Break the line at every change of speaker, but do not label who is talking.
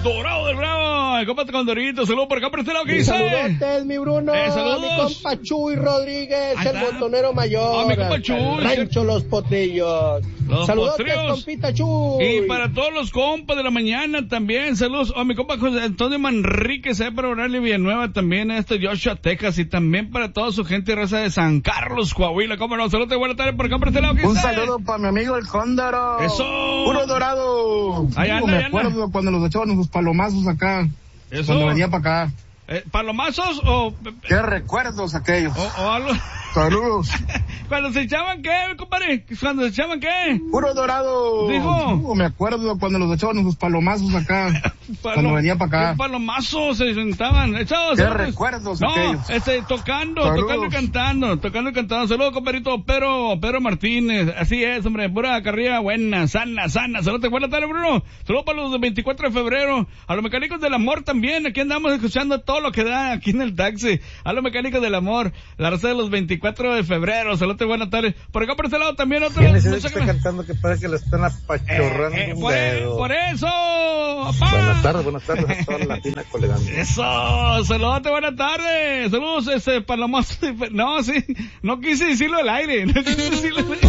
Dorado del Bravo, el compa Condorito, saludos por acá, por este lado, ¿qué dice?
Saludotes, mi Bruno,
saludos.
mi compa Chuy Rodríguez,
Ahí
el
está.
botonero mayor,
Mi compa Chuy.
Rancho Los Potrillos.
Los
Saludotes,
Potrillos.
compita Chuy.
Y para todos los compas de la mañana también, saludos a mi compa José Antonio Manrique, para Orale Villanueva también, Joshua, Texas, y también para toda su gente y raza de San Carlos, Coahuila, cómo no, saludos, buenas tardes por acá, por este lado, ¿qué
Un
dice?
saludo para mi amigo el Cóndoro.
Eso.
Puro dorado.
Ahí anda,
Me
ahí anda.
acuerdo cuando los echaban sus palomazos acá.
Eso.
Cuando venía para acá.
¿Palomazos o
Qué recuerdos aquellos.
algo?
Saludos.
¿Cuando se echaban qué, compadre? ¿Cuando se echaban qué?
Puro dorado.
Dijo.
Me acuerdo cuando los echaban sus palomazos acá. Cuando venía para acá.
¿Qué palomazos se sentaban? Echados.
Qué recuerdos aquellos.
Tocando
Saludos.
y cantando. Saludos, compadrito Pedro Martínez. Así es, hombre, pura carrera buena, sana. Saludos, buena tarde, Bruno. Saludos para los del 24 de febrero. A los mecánicos del amor también. Aquí andamos escuchando todo lo que da aquí en el taxi. A los mecánicos del amor. La raza de los 24 de febrero. Saludos, buenas tardes. Por acá por este lado también otro.
¿Quién es ese que está cantando que parece que le están apachurrando un dedo?
Por eso, papá.
Buenas tardes a toda la latina colega.
Eso, saludos, buenas tardes. Saludos, Palomazo. No, sí, no quise decirlo al aire. No quise decirlo al aire.